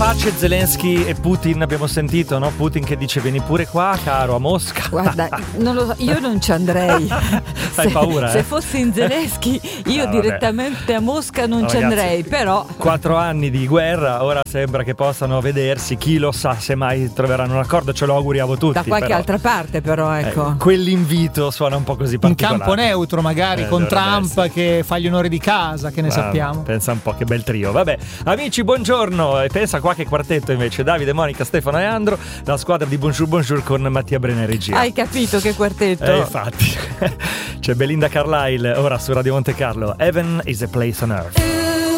pace Zelensky e Putin, abbiamo sentito, no? Putin che dice vieni pure qua caro a Mosca. Guarda, non lo so, io non ci andrei. Hai paura? Se fossi in Zelensky io direttamente a Mosca non ci andrei, però 4 anni di guerra, ora sembra che possano vedersi, chi lo sa se mai troveranno un accordo, ce lo auguriamo tutti. Da qualche altra parte però, ecco. Quell'invito suona un po' così particolare. In campo neutro magari, con Trump che fa gli onori di casa, che ne sappiamo. Pensa un po' che bel trio. Vabbè, amici, buongiorno. E pensa qua che quartetto invece: Davide, Monica, Stefano e Andro, la squadra di Bonjour con Mattia Brena in regia. Hai capito che quartetto? Infatti. C'è Belinda Carlisle ora su Radio Monte Carlo. Heaven is a place on earth.